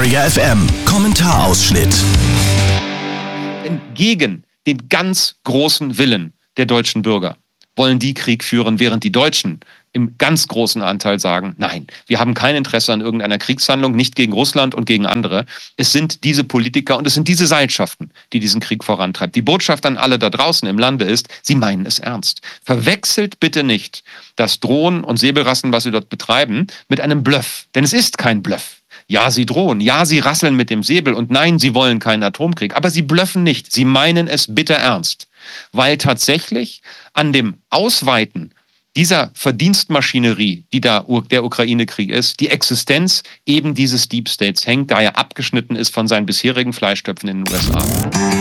Träger FM. Kommentarausschnitt. Gegen den ganz großen Willen der deutschen Bürger wollen die Krieg führen, während die Deutschen im ganz großen Anteil sagen, nein, wir haben kein Interesse an irgendeiner Kriegshandlung, nicht gegen Russland und gegen andere. Es sind diese Politiker und es sind diese Seilschaften, die diesen Krieg vorantreiben. Die Botschaft an alle da draußen im Lande ist, sie meinen es ernst. Verwechselt bitte nicht das Drohen und Säbelrasseln, was sie dort betreiben, mit einem Bluff. Denn es ist kein Bluff. Ja, sie drohen, ja, sie rasseln mit dem Säbel und nein, sie wollen keinen Atomkrieg. Aber sie bluffen nicht, sie meinen es bitter ernst. Weil tatsächlich an dem Ausweiten dieser Verdienstmaschinerie, die da der Ukraine-Krieg ist, die Existenz eben dieses Deep States hängt, da er abgeschnitten ist von seinen bisherigen Fleischtöpfen in den USA.